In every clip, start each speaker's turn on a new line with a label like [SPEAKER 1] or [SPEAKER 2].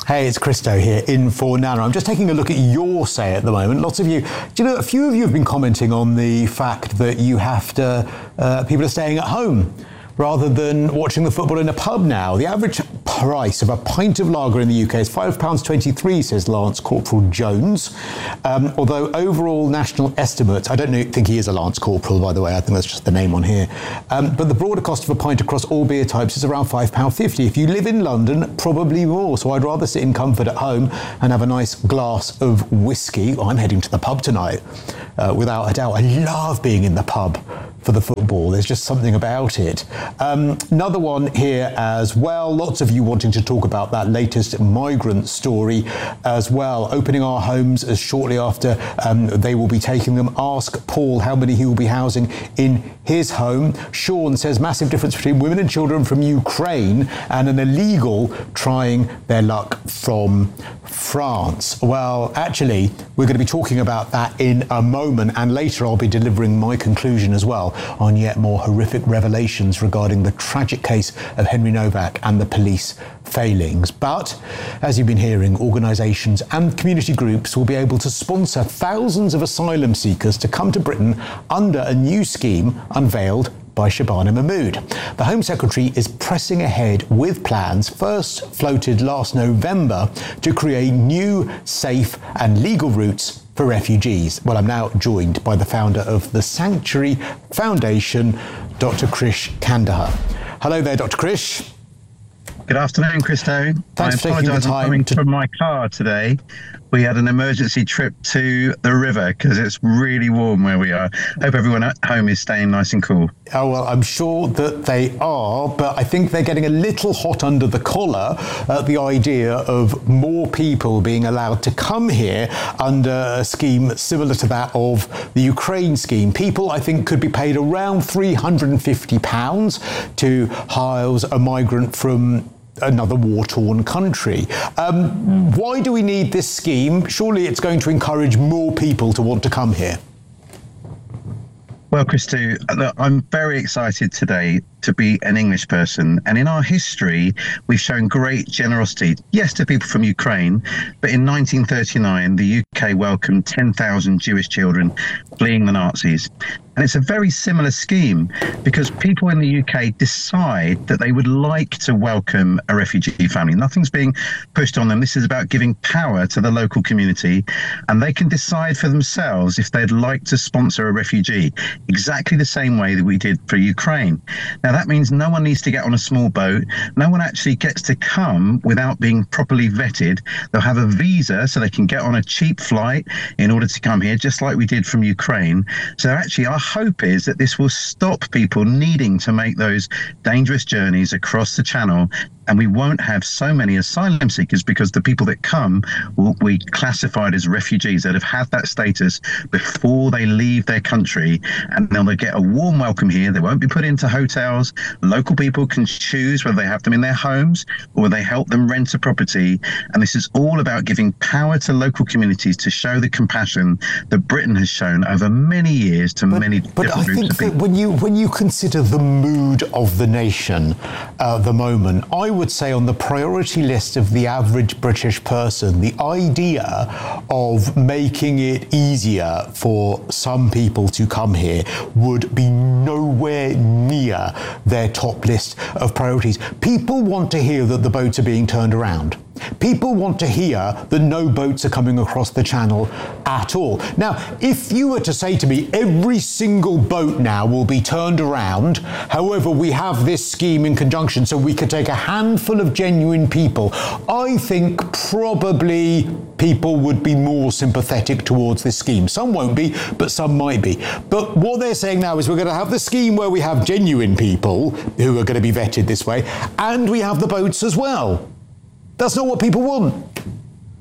[SPEAKER 1] Hey, it's Christo here in for Nana. I'm just taking a look at your say at the moment. Lots of you, a few of you have been commenting on the fact that you have to, people are staying at home rather than watching the football in a pub now. The average price of a pint of lager in the UK is £5.23, says Lance Corporal Jones. Although overall national estimates, I don't think he is a Lance Corporal, by the way, I think that's just the name on here. But the broader cost of a pint across all beer types is around £5.50. If you live in London, probably more. So I'd rather sit in comfort at home and have a nice glass of whiskey. I'm heading to the pub tonight, without a doubt. I love being in the pub for the football. There's just something about it. Another one here as well. Lots of you wanting to talk about that latest migrant story as well. Opening our homes as shortly after they will be taking them. Ask Paul how many he will be housing in his home. Sean says massive difference between women and children from Ukraine and an illegal trying their luck from France. Well, actually, we're going to be talking about that in a moment, and later I'll be delivering my conclusion as well on yet more horrific revelations regarding the tragic case of Henry Novak and the police failings. But, as you've been hearing, organisations and community groups will be able to sponsor thousands of asylum seekers to come to Britain under a new scheme unveiled by Shabana Mahmood. The Home Secretary is pressing ahead with plans first floated last November to create new, safe and legal routes for refugees. Well, I'm now joined by the founder of the Sanctuary Foundation, Dr. Krish Kandahar. Hello there, Dr. Krish.
[SPEAKER 2] Good afternoon, Christo.
[SPEAKER 1] Thanks for taking the time
[SPEAKER 2] from my car today. We had an emergency trip to the river because it's really warm where we are. Hope everyone at home is staying nice and cool.
[SPEAKER 1] Oh, well, I'm sure that they are, but I think they're getting a little hot under the collar at the idea of more people being allowed to come here under a scheme similar to that of the Ukraine scheme. People, I think, could be paid around £350 to house a migrant from another war-torn country. Why do we need this scheme? Surely it's going to encourage more people to want to come here.
[SPEAKER 2] Well, Christo, I'm very excited today to be an English person. And in our history, we've shown great generosity, yes, to people from Ukraine, but in 1939, the UK welcomed 10,000 Jewish children fleeing the Nazis. And it's a very similar scheme because people in the UK decide that they would like to welcome a refugee family. Nothing's being pushed on them. This is about giving power to the local community, and they can decide for themselves if they'd like to sponsor a refugee, exactly the same way that we did for Ukraine. Now, that means no one needs to get on a small boat. No one actually gets to come without being properly vetted. They'll have a visa so they can get on a cheap flight in order to come here, just like we did from Ukraine. So actually, our hope is that this will stop people needing to make those dangerous journeys across the Channel, and we won't have so many asylum seekers because the people that come will be classified as refugees that have had that status before they leave their country, and then they'll get a warm welcome here. They won't be put into hotels. Local people can choose whether they have them in their homes or they help them rent a property. And this is all about giving power to local communities to show the compassion that Britain has shown over many years to many different groups of people. But I think
[SPEAKER 1] that when you consider the mood of the nation at the moment, I would say on the priority list of the average British person, the idea of making it easier for some people to come here would be nowhere near their top list of priorities. People want to hear that the boats are being turned around. People want to hear that no boats are coming across the Channel at all. Now, if you were to say to me, every single boat now will be turned around, however, we have this scheme in conjunction so we could take a handful of genuine people, I think probably people would be more sympathetic towards this scheme. Some won't be, but some might be. But what they're saying now is we're going to have the scheme where we have genuine people who are going to be vetted this way, and we have the boats as well. That's not what people want.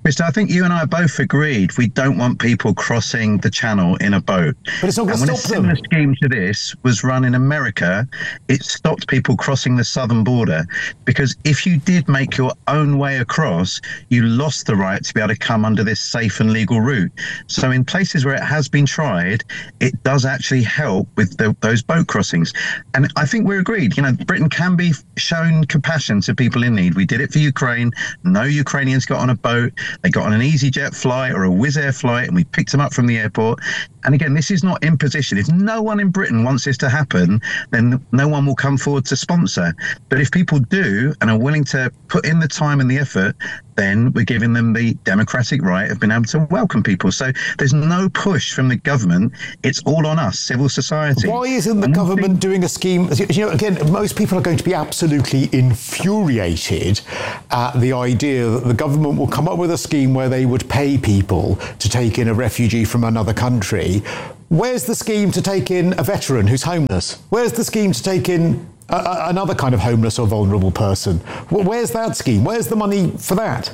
[SPEAKER 2] Krista, I think you and I both agreed we don't want people crossing the channel in a boat.
[SPEAKER 1] But it's not going to stop them.
[SPEAKER 2] When a similar scheme to this was run in America, it stopped people crossing the southern border, because if you did make your own way across, you lost the right to be able to come under this safe and legal route. So in places where it has been tried, it does actually help with those boat crossings. And I think we're agreed, Britain can be shown compassion to people in need. We did it for Ukraine. No Ukrainians got on a boat. They got on an EasyJet flight or a Wizz Air flight, and we picked them up from the airport. And again, this is not imposition. If no one in Britain wants this to happen, then no one will come forward to sponsor. But if people do and are willing to put in the time and the effort, then we're giving them the democratic right of being able to welcome people. So there's no push from the government. It's all on us, civil society.
[SPEAKER 1] Why isn't the government doing a scheme? Again, most people are going to be absolutely infuriated at the idea that the government will come up with a scheme where they would pay people to take in a refugee from another country. Where's the scheme to take in a veteran who's homeless? Where's the scheme to take in another kind of homeless or vulnerable person? Where's that scheme? Where's the money for that?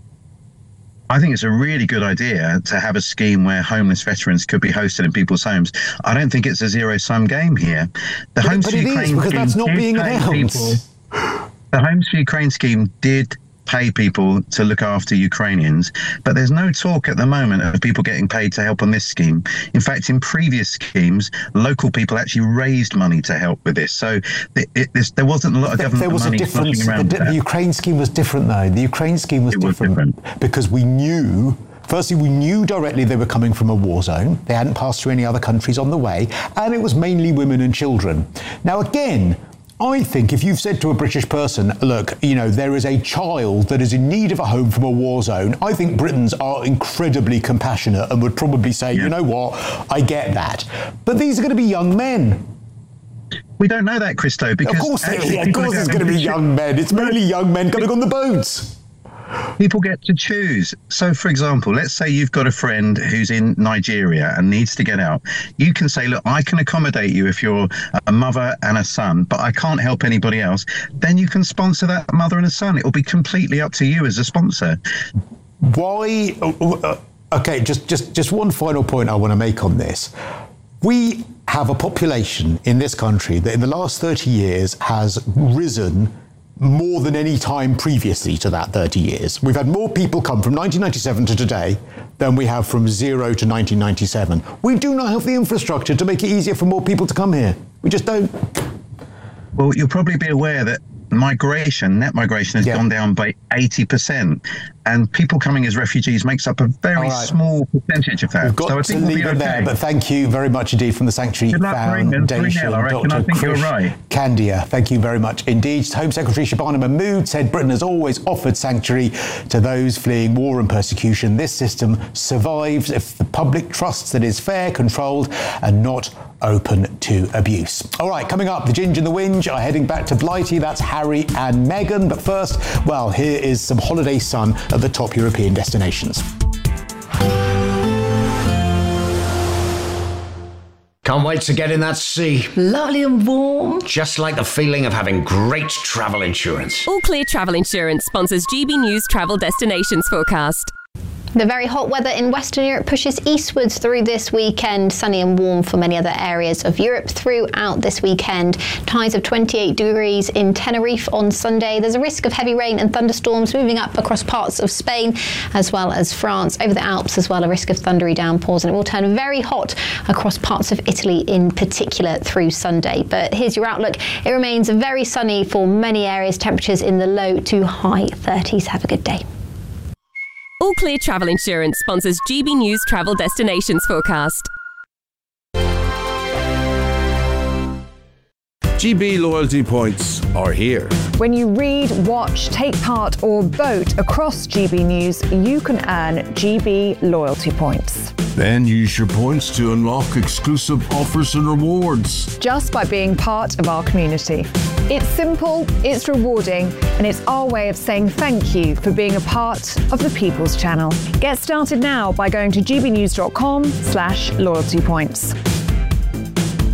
[SPEAKER 2] I think it's a really good idea to have a scheme where homeless veterans could be hosted in people's homes. I don't think it's a zero-sum game here. The Homes for Ukraine
[SPEAKER 1] because that's not being announced.
[SPEAKER 2] The Homes for Ukraine scheme did pay people to look after Ukrainians, but there's no talk at the moment of people getting paid to help on this scheme. In fact, in previous schemes, local people actually raised money to help with this. So there wasn't a lot of government money flushing around.
[SPEAKER 1] The Ukraine scheme was different, though. The Ukraine scheme was different because we knew directly they were coming from a war zone. They hadn't passed through any other countries on the way, and it was mainly women and children. Now, again, I think if you've said to a British person, look, there is a child that is in need of a home from a war zone, I think Britons are incredibly compassionate and would probably say, you know what, I get that. But these are going to be young men.
[SPEAKER 2] We don't know that, Christo, because...
[SPEAKER 1] Of course it's going to be young men. It's mainly young men coming on the boats.
[SPEAKER 2] People get to choose. So, for example, let's say you've got a friend who's in Nigeria and needs to get out. You can say, look, I can accommodate you if you're a mother and a son, but I can't help anybody else. Then you can sponsor that mother and a son. It will be completely up to you as a sponsor.
[SPEAKER 1] Why? Okay, just one final point I want to make on this. We have a population in this country that in the last 30 years has risen more than any time previously to that 30 years. We've had more people come from 1997 to today than we have from 0 to 1997. We do not have the infrastructure to make it easier for more people to come here. We just don't.
[SPEAKER 2] Well, you'll probably be aware that net migration has gone down by 80%. And people coming as refugees makes up a very small percentage of that.
[SPEAKER 1] We've got to leave it there, but thank you very much indeed from the Sanctuary Foundation.
[SPEAKER 2] I think you're right.
[SPEAKER 1] Candia, thank you very much indeed. Home Secretary Shabana Mahmood said Britain has always offered sanctuary to those fleeing war and persecution. This system survives if the public trusts that it's fair, controlled and not open to abuse. All right, coming up, the Ginge and the Whinge are heading back to Blighty. That's Harry and Meghan. But first, well, here is some holiday sun at the top European destinations.
[SPEAKER 3] Can't wait to get in that sea.
[SPEAKER 4] Lovely and warm.
[SPEAKER 3] Just like the feeling of having great travel insurance.
[SPEAKER 5] All Clear Travel Insurance sponsors GB News Travel Destinations Forecast.
[SPEAKER 6] The very hot weather in Western Europe pushes eastwards through this weekend. Sunny and warm for many other areas of Europe throughout this weekend. Highs of 28 degrees in Tenerife on Sunday. There's a risk of heavy rain and thunderstorms moving up across parts of Spain as well as France. Over the Alps as well, a risk of thundery downpours, and it will turn very hot across parts of Italy in particular through Sunday. But here's your outlook. It remains very sunny for many areas. Temperatures in the low to high 30s. Have a good day.
[SPEAKER 5] All Clear Travel Insurance sponsors GB News Travel Destinations Forecast.
[SPEAKER 7] GB loyalty points are here.
[SPEAKER 8] When you read, watch, take part or vote across GB News, you can earn GB loyalty points.
[SPEAKER 7] Then use your points to unlock exclusive offers and rewards.
[SPEAKER 8] Just by being part of our community. It's simple, it's rewarding, and it's our way of saying thank you for being a part of the People's Channel. Get started now by going to gbnews.com/loyalty points.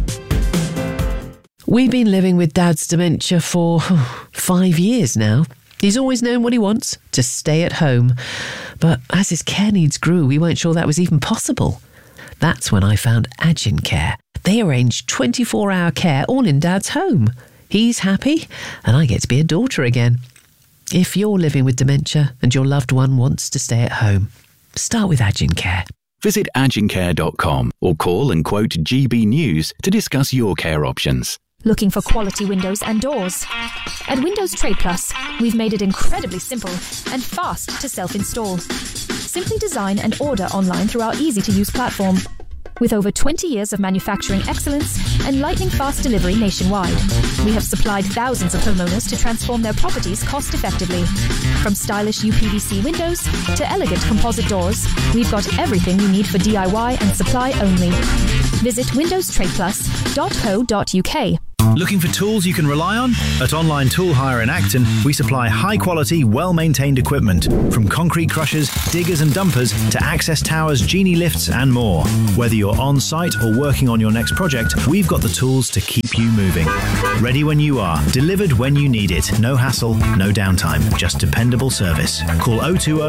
[SPEAKER 9] We've been living with Dad's dementia for 5 years now.
[SPEAKER 4] He's always known what he wants, to stay at home. But as his care needs grew, we weren't sure that was even possible. That's when I found Agincare. They arranged 24-hour care all in Dad's home. He's happy, and I get to be a daughter again. If you're living with dementia and your loved one wants to stay at home, start with Agincare.
[SPEAKER 9] Visit agincare.com or call and quote GB News to discuss your care options.
[SPEAKER 10] Looking for quality windows and doors? At Windows Trade Plus, we've made it incredibly simple and fast to self-install. Simply design and order online through our easy-to-use platform. With over 20 years of manufacturing excellence and lightning-fast delivery nationwide, we have supplied thousands of homeowners to transform their properties cost-effectively. From stylish UPVC windows to elegant composite doors, we've got everything you need for DIY and supply only. Visit windowstradeplus.co.uk.
[SPEAKER 11] Looking for tools you can rely on? At Online Tool Hire in Acton, we supply high-quality, well-maintained equipment, from concrete crushers, diggers and dumpers to access towers, genie lifts and more. Whether you're on-site or working on your next project, we've got the tools to keep you moving. Ready when you are, delivered when you need it. No hassle, no downtime, just dependable service. Call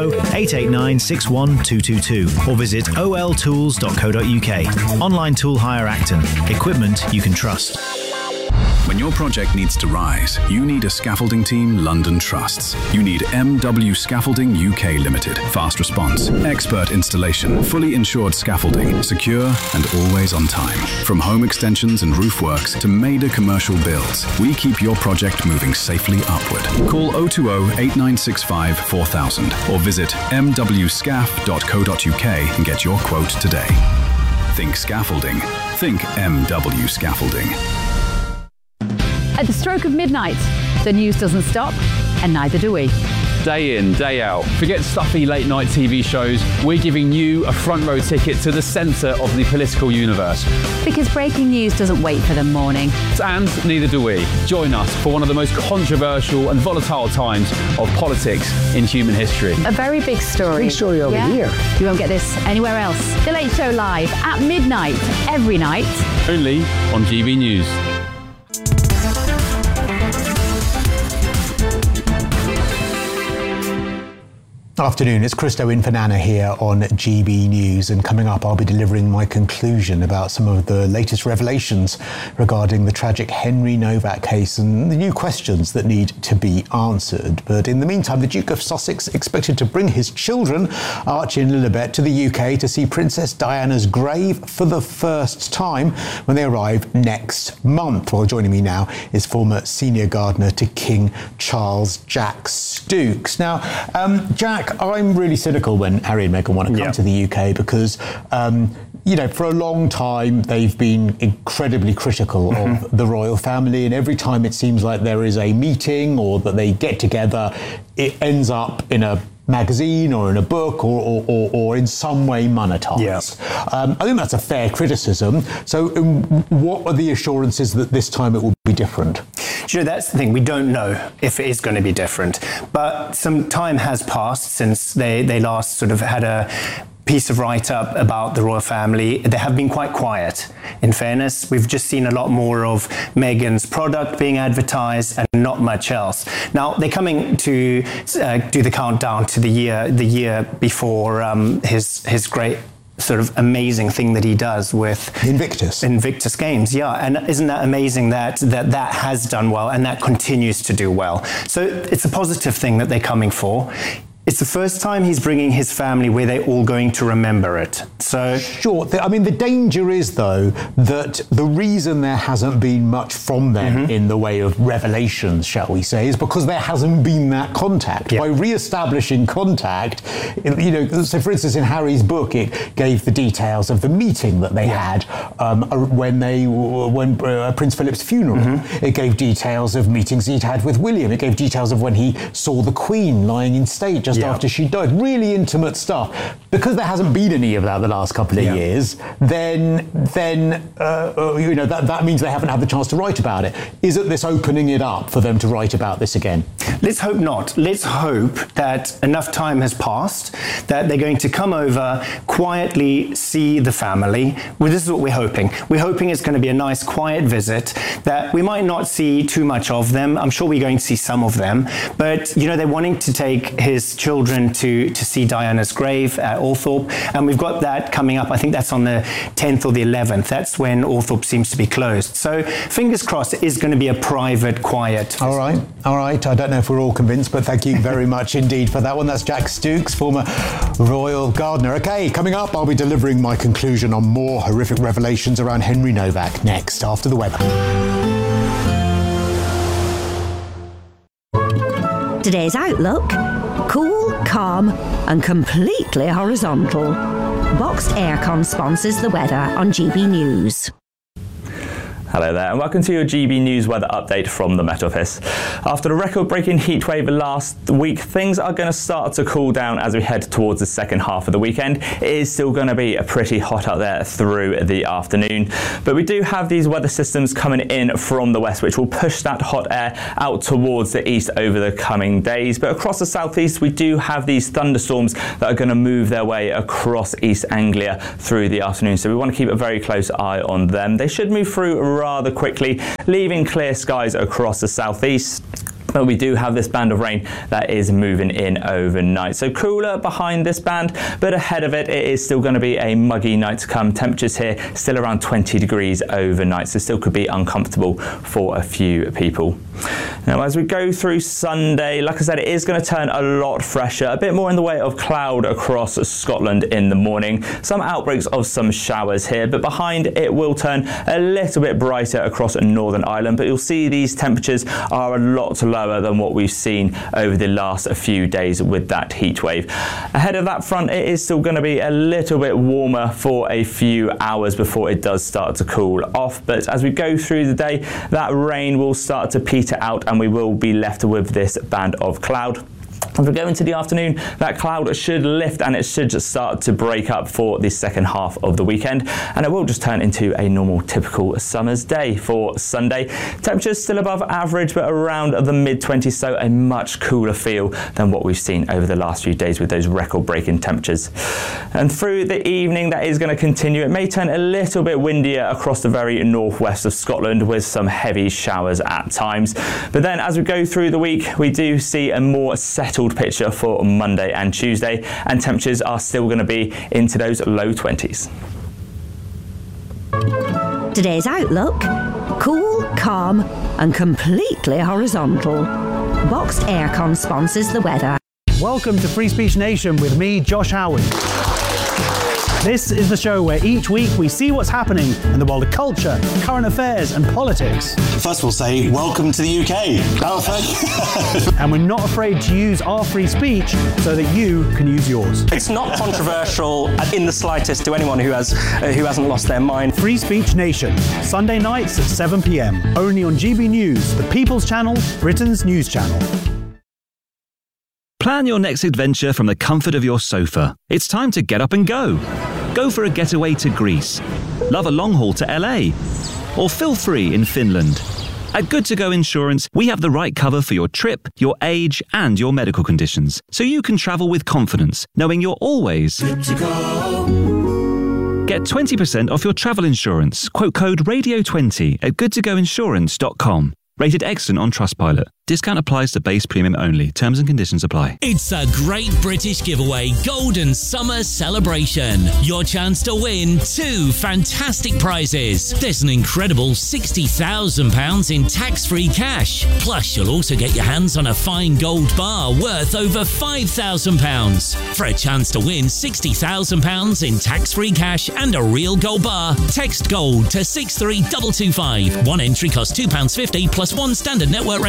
[SPEAKER 11] 020-889-61222 or visit oltools.co.uk. Online Tool Hire Acton. Equipment you can trust.
[SPEAKER 12] When your project needs to rise, you need a scaffolding team London trusts. You need MW Scaffolding UK Limited. Fast response, expert installation, fully insured scaffolding, secure and always on time. From home extensions and roof works to major commercial builds, we keep your project moving safely upward. Call 020-8965-4000 or visit mwscaf.co.uk and get your quote today. Think scaffolding. Think MW Scaffolding.
[SPEAKER 13] At the stroke of midnight, the news doesn't stop, and neither do we.
[SPEAKER 14] Day in, day out. Forget stuffy late night TV shows. We're giving you a front row ticket to the centre of the political universe.
[SPEAKER 13] Because breaking news doesn't wait for the morning.
[SPEAKER 14] And neither do we. Join us for one of the most controversial and volatile times of politics in human history.
[SPEAKER 13] A very big story.
[SPEAKER 15] Big story over here.
[SPEAKER 13] You won't get this anywhere else. The Late Show live at midnight, every night.
[SPEAKER 14] Only on GB News.
[SPEAKER 1] Afternoon, it's Christo Infanana here on GB News, and coming up I'll be delivering my conclusion about some of the latest revelations regarding the tragic Henry Novak case and the new questions that need to be answered. But in the meantime, the Duke of Sussex expected to bring his children, Archie and Lilibet, to the UK to see Princess Diana's grave for the first time when they arrive next month. Well, joining me now is former senior gardener to King Charles, Jack Stooks. Now, Jack, I'm really cynical when Harry and Meghan want to come to the UK because, for a long time they've been incredibly critical of the royal family, and every time it seems like there is a meeting or that they get together, it ends up in a magazine or in a book or in some way monetized. I think that's a fair criticism. So what are the assurances that this time it will be different?
[SPEAKER 16] That's the thing. We don't know if it is going to be different. But some time has passed since they last sort of had a piece of write-up about the royal family. They have been quite quiet, in fairness. We've just seen a lot more of Meghan's product being advertised and not much else. Now, they're coming to do the countdown to the year before his great sort of amazing thing that he does with Invictus Games. And isn't that amazing that has done well and that continues to do well? So it's a positive thing that they're coming for. It's the first time he's bringing his family where they're all going to remember it. So
[SPEAKER 1] sure. The danger is, though, that the reason there hasn't been much from them in the way of revelations, shall we say, is because there hasn't been that contact. By re-establishing contact, so for instance, in Harry's book, it gave the details of the meeting that they had when Prince Philip's funeral. It gave details of meetings he'd had with William. It gave details of when he saw the Queen lying in state just after she died. Really intimate stuff. Because there hasn't been any of that the last couple of years, then that means they haven't had the chance to write about it. Isn't this opening it up for them to write about this again?
[SPEAKER 16] Let's hope not. Let's hope that enough time has passed, that they're going to come over, quietly see the family. Well, this is what we're hoping. We're hoping it's going to be a nice, quiet visit, that we might not see too much of them. I'm sure we're going to see some of them. But, they're wanting to take his children to see Diana's grave at Althorpe. And we've got that coming up. I think that's on the 10th or the 11th. That's when Althorpe seems to be closed. So fingers crossed it is going to be a private, quiet visit.
[SPEAKER 1] All right. I don't know if we're all convinced, but thank you very much indeed for that one. That's Jack Stooks, former royal gardener. Okay, coming up, I'll be delivering my conclusion on more horrific revelations around Henry Novak next, after the weather.
[SPEAKER 15] Today's outlook: cool, calm and completely horizontal. Boxed Aircon sponsors the weather on GB News.
[SPEAKER 17] Hello there and welcome to your GB News weather update from the Met Office. After the record-breaking heatwave last week, things are going to start to cool down as we head towards the second half of the weekend. It is still going to be pretty hot out there through the afternoon, but we do have these weather systems coming in from the west which will push that hot air out towards the east over the coming days. But across the southeast we do have these thunderstorms that are going to move their way across East Anglia through the afternoon, so we want to keep a very close eye on them. They should move through rather quickly, leaving clear skies across the southeast. But we do have this band of rain that is moving in overnight. So cooler behind this band, but ahead of it, it is still going to be a muggy night to come. Temperatures here still around 20 degrees overnight, so still could be uncomfortable for a few people. Now, as we go through Sunday, like I said, it is going to turn a lot fresher, a bit more in the way of cloud across Scotland in the morning. Some outbreaks of some showers here, but behind it will turn a little bit brighter across Northern Ireland. But you'll see these temperatures are a lot lower than what we've seen over the last few days with that heat wave. Ahead of that front, it is still going to be a little bit warmer for a few hours before it does start to cool off. But as we go through the day, that rain will start to peter out and we will be left with this band of cloud. As we go into the afternoon, that cloud should lift and it should just start to break up for the second half of the weekend, and it will just turn into a normal typical summer's day for Sunday. Temperatures still above average but around the mid-20s, so a much cooler feel than what we've seen over the last few days with those record-breaking temperatures. And through the evening that is going to continue. It may turn a little bit windier across the very northwest of Scotland with some heavy showers at times. But then as we go through the week, we do see a more settled picture for Monday and Tuesday, and temperatures are still going to be into those low 20s.
[SPEAKER 15] Today's outlook: cool, calm and completely horizontal. Boxed Aircon sponsors the weather.
[SPEAKER 18] Welcome to Free Speech Nation with me, Josh Howard. This is the show where each week we see what's happening in the world of culture, current affairs and politics.
[SPEAKER 19] First we'll say welcome to the UK. Oh, thank you.
[SPEAKER 18] And we're not afraid to use our free speech so that you can use yours.
[SPEAKER 20] It's not controversial in the slightest to anyone who hasn't lost their mind.
[SPEAKER 18] Free Speech Nation, Sunday nights at 7 p.m. only on GB News, the People's Channel, Britain's news channel.
[SPEAKER 11] Plan your next adventure from the comfort of your sofa. It's time to get up and go. Go for a getaway to Greece. Love a long haul to LA. Or feel free in Finland. At Good To Go Insurance, we have the right cover for your trip, your age, and your medical conditions, so you can travel with confidence, knowing you're always good to go. Get 20% off your travel insurance. Quote code RADIO20 at goodtogoinsurance.com. Rated excellent on Trustpilot. Discount applies to base premium only. Terms and conditions apply.
[SPEAKER 21] It's a great British giveaway Golden Summer Celebration. Your chance to win 2 fantastic prizes. There's an incredible £60,000 in tax-free cash. Plus, you'll also get your hands on a fine gold bar worth over £5,000. For a chance to win £60,000 in tax-free cash and a real gold bar, text GOLD to 63225. One entry costs £2.50 plus one standard network rate message.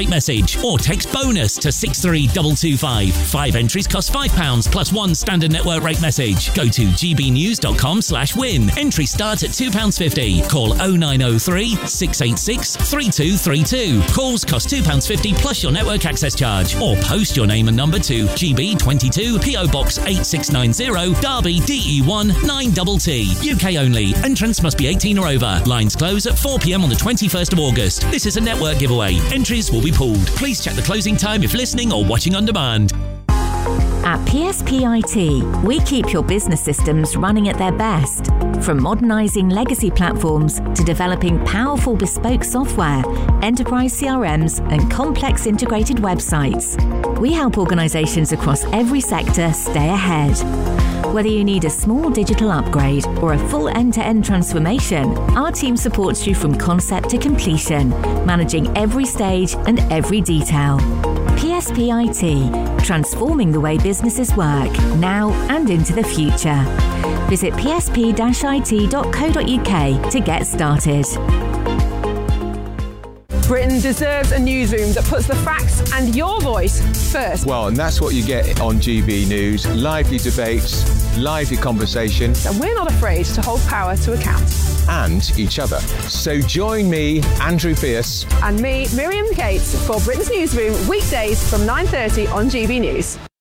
[SPEAKER 21] message or text bonus to 63225. 5 entries cost £5 plus 1 standard network rate message. Go to gbnews.com/win. Entries start at £2.50. Call 0903 686 3232. Calls cost £2.50 plus your network access charge. Or post your name and number to GB22 PO Box 8690 Derby DE1 9TT. UK only. Entrance must be 18 or over. Lines close at 4 p.m. on the 21st of August. This is a network giveaway. Entries will be pulled. Please check the closing time if listening or watching on demand.
[SPEAKER 2] At PSP IT, we keep your business systems running at their best. From modernising legacy platforms to developing powerful bespoke software, enterprise CRMs and complex integrated websites, we help organisations across every sector stay ahead. Whether you need a small digital upgrade or a full end-to-end transformation, our team supports you from concept to completion, managing every stage and every detail. PSP IT, transforming the way businesses work now and into the future. Visit psp-it.co.uk to get started.
[SPEAKER 22] Britain deserves a newsroom that puts the facts and your voice first.
[SPEAKER 23] Well, and that's what you get on GB News. Lively debates, lively conversation.
[SPEAKER 22] And we're not afraid to hold power to account.
[SPEAKER 23] And each other. So join me, Andrew Pierce.
[SPEAKER 22] And me, Miriam Cates, for Britain's Newsroom, weekdays from 9:30 on GB News.